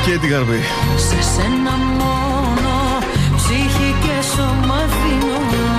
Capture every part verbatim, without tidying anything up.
Και την καρπή. Σε σένα μόνο ψυχή και σώμα αφήνω.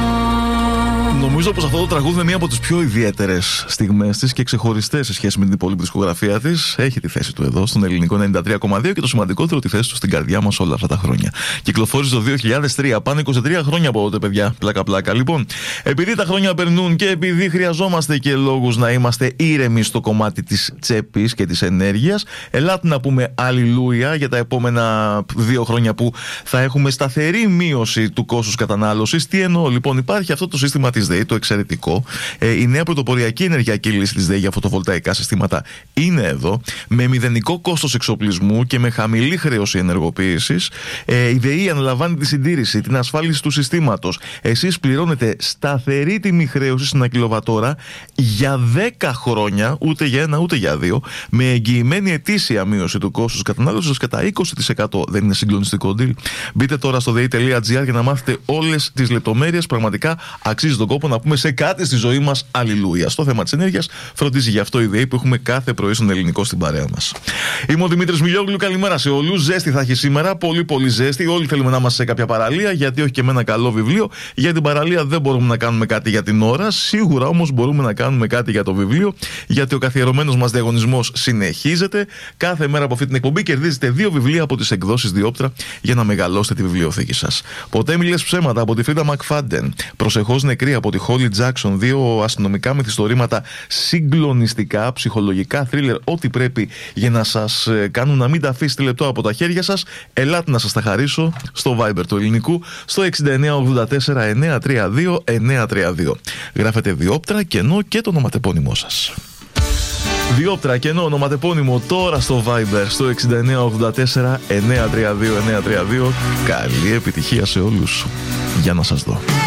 Νομίζω πως αυτό το τραγούδι είναι μία από τις πιο ιδιαίτερες στιγμές της και ξεχωριστές σε σχέση με την υπόλοιπη δισκογραφία της. Έχει τη θέση του εδώ, στον ελληνικό ενενήντα τρία κόμμα δύο και το σημαντικότερο, τη θέση του στην καρδιά μας όλα αυτά τα χρόνια. Κυκλοφόρησε το δύο χιλιάδες τρία, πάνε είκοσι τρία χρόνια από τότε, παιδιά. Πλάκα-πλάκα. Λοιπόν, επειδή τα χρόνια περνούν και επειδή χρειαζόμαστε και λόγους να είμαστε ήρεμοι στο κομμάτι της τσέπης και της ενέργειας, ελάτε να πούμε αλληλούια για τα επόμενα δύο χρόνια που θα έχουμε σταθερή μείωση του κόστους κατανάλωσης. Τι εννοώ, λοιπόν, υπάρχει αυτό το σύστημα της ΔΕΗ, το εξαιρετικό. Ε, η νέα πρωτοποριακή ενεργειακή λύση της ΔΕΗ για φωτοβολταϊκά συστήματα είναι εδώ, με μηδενικό κόστος εξοπλισμού και με χαμηλή χρέωση ενεργοποίησης. Ε, η ΔΕΗ αναλαμβάνει τη συντήρηση, την ασφάλιση του συστήματος. Εσείς πληρώνετε σταθερή τιμή χρέωσης ένα κιλοβατόρα για δέκα χρόνια, ούτε για ένα ούτε για δύο, με εγγυημένη ετήσια μείωση του κόστους κατανάλωσης κατά είκοσι τοις εκατό. Δεν είναι συγκλονιστικό deal? Μπείτε τώρα στο δei τελεία τζι άρ για να μάθετε όλες τις λεπτομέρειες. Πραγματικά αξίζει τον κόπο να πούμε σε κάτι στη ζωή μας αλληλούια. Στο θέμα της ενέργειας φροντίζει γι' αυτό η ΔΕΗ που έχουμε κάθε πρωί στον ελληνικό στην παρέα μας. Είμαι ο Δημήτρης Μιλιόγλου, καλημέρα σε όλους. Ζέστη θα έχει σήμερα, πολύ πολύ ζέστη. Όλοι θέλουμε να είμαστε σε κάποια παραλία, γιατί όχι και με ένα καλό βιβλίο. Για την παραλία δεν μπορούμε να κάνουμε κάτι για την ώρα. Σίγουρα όμως μπορούμε να κάνουμε κάτι για το βιβλίο, γιατί ο καθιερωμένος μας διαγωνισμός συνεχίζεται. Κάθε μέρα από αυτή την εκπομπή κερδίζετε δύο βιβλία από τις εκδόσεις Διόπτρα για να μεγαλώσετε τη βιβλιοθήκη σας. Ποτέ μη λες ψέματα από τη Φρίντα Μακφάντεν. Προσεχώς νεκρή από τη Χόλι Τζάκσον. Δύο αστυνομικά μυθιστορήματα συγκλονιστικά, ψυχολογικά, θρίλερ, ό,τι πρέπει για να σας κάνουν να μην τα αφήσετε λεπτό από τα χέρια σας. Ελάτε να σας τα χαρίσω στο Viber του ελληνικού, στο εξήντα εννέα ογδόντα τέσσερα εννιακόσια τριάντα δύο εννιακόσια τριάντα δύο. Γράφετε Διόπτρα, κενό και το ονοματεπώνυμό σας. Διόπτρα, κενό, ονοματεπώνυμο τώρα στο Viber, στο εξήντα εννέα ογδόντα τέσσερα εννιακόσια τριάντα δύο εννιακόσια τριάντα δύο. Καλή επιτυχία σε όλους. Για να σας δω.